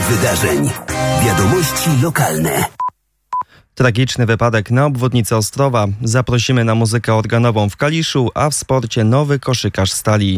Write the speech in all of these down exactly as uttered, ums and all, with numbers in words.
wydarzeń. Wiadomości lokalne. Tragiczny wypadek na obwodnicy Ostrowa. Zaprosimy na muzykę organową w Kaliszu, a w sporcie nowy koszykarz Stali.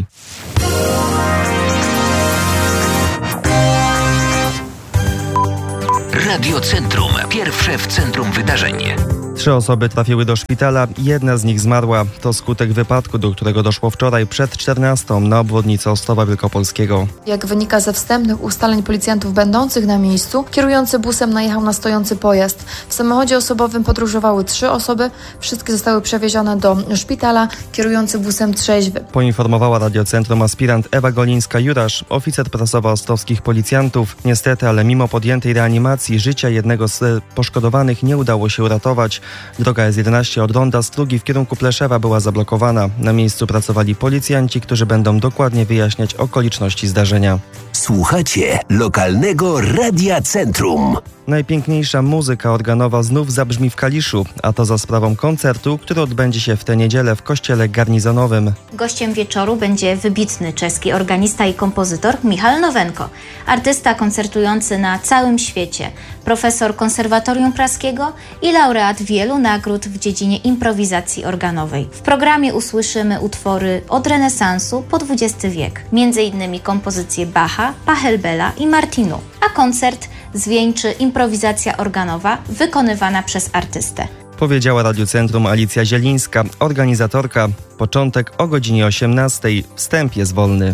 Radio Centrum. Pierwsze w centrum wydarzeń. Trzy osoby trafiły do szpitala, jedna z nich zmarła. To skutek wypadku, do którego doszło wczoraj przed czternastą na obwodnicy Ostrowa Wielkopolskiego. Jak wynika ze wstępnych ustaleń policjantów będących na miejscu, kierujący busem najechał na stojący pojazd. W samochodzie osobowym podróżowały trzy osoby, wszystkie zostały przewiezione do szpitala, kierujący busem trzeźwy. Poinformowała Radiocentrum aspirant Ewa Golińska-Jurasz, oficer prasowa ostrowskich policjantów. Niestety, ale mimo podjętej reanimacji życia jednego z poszkodowanych nie udało się uratować. Droga S jedenaście od ronda Strugi w kierunku Pleszewa była zablokowana. Na miejscu pracowali policjanci, którzy będą dokładnie wyjaśniać okoliczności zdarzenia. Słuchacie lokalnego Radia Centrum. Najpiękniejsza muzyka organowa znów zabrzmi w Kaliszu, a to za sprawą koncertu, który odbędzie się w tę niedzielę w kościele garnizonowym. Gościem wieczoru będzie wybitny czeski organista i kompozytor Michal Nowenko, artysta koncertujący na całym świecie, profesor Konserwatorium Praskiego i laureat wielu nagród w dziedzinie improwizacji organowej. W programie usłyszymy utwory od renesansu po dwudziesty wiek, między innymi kompozycje Bacha, Pachelbela i Martinu, a koncert zwieńczy improwizacja organowa wykonywana przez artystę. Powiedziała Radiocentrum Alicja Zielińska, organizatorka. Początek o godzinie osiemnastej. Wstęp jest wolny.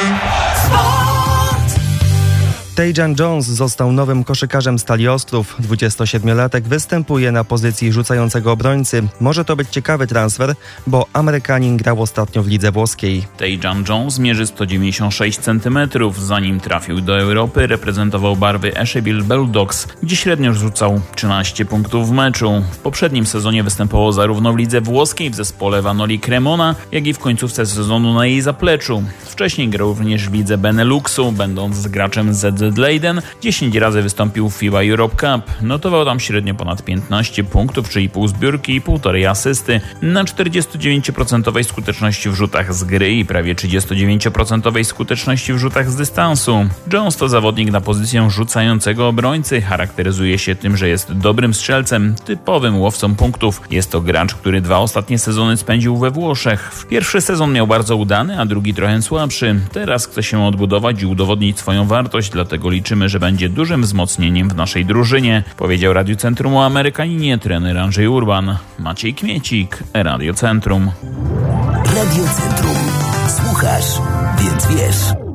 Tejan Jones został nowym koszykarzem Stali Ostrów. dwudziestosiedmiolatek występuje na pozycji rzucającego obrońcy. Może to być ciekawy transfer, bo Amerykanin grał ostatnio w lidze włoskiej. Tejan Jones mierzy sto dziewięćdziesiąt sześć centymetrów. Zanim trafił do Europy, reprezentował barwy Eshebil Bulldogs, gdzie średnio rzucał trzynaście punktów w meczu. W poprzednim sezonie występował zarówno w lidze włoskiej w zespole Vanoli Cremona, jak i w końcówce sezonu na jej zapleczu. Wcześniej grał również w lidze Beneluxu, będąc graczem Z Z Leiden. dziesięć razy wystąpił w FIBA Europe Cup. Notował tam średnio ponad piętnaście punktów, czyli pół zbiórki i półtorej asysty. Na czterdziestodziewięcioprocentowej skuteczności w rzutach z gry i prawie trzydziestodziewięcioprocentowej skuteczności w rzutach z dystansu. Jones to zawodnik na pozycję rzucającego obrońcy. Charakteryzuje się tym, że jest dobrym strzelcem, typowym łowcą punktów. Jest to gracz, który dwa ostatnie sezony spędził we Włoszech. Pierwszy sezon miał bardzo udany, a drugi trochę słabszy. Teraz chce się odbudować i udowodnić swoją wartość, dlatego liczymy, że będzie dużym wzmocnieniem w naszej drużynie, powiedział Radiu Centrum o Amerykaninie trener Andrzej Urban. Maciej Kmiecik, Radio Centrum. Radio Centrum. Słuchasz, więc wiesz.